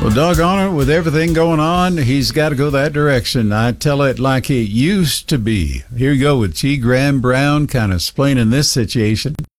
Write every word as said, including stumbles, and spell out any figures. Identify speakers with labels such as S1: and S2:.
S1: Well, doggone it, with everything going on, he's got to go that direction. I tell it like it used to be. Here you go with G. Graham Brown kind of explaining this situation.